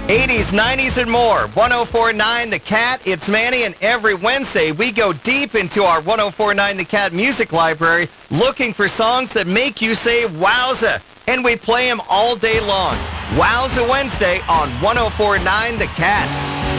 80s, 90s, and more. 104.9 The Cat, it's Manny, and every Wednesday we go deep into our 104.9 The Cat music library looking for songs that make you say wowza, and we play them all day long. Wowza Wednesday on 104.9 The Cat.